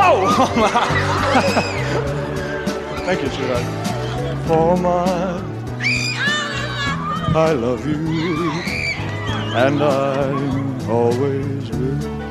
Thank you, sweetheart. For my, I love you, and I always will.